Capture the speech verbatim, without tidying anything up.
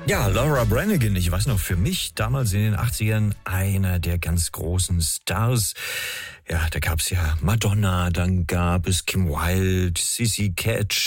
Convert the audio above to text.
Ja, Laura Branigan, ich weiß noch, für mich damals in den achtzigern einer der ganz großen Stars. Ja, da gab's ja Madonna, dann gab es Kim Wilde, Sissy Catch,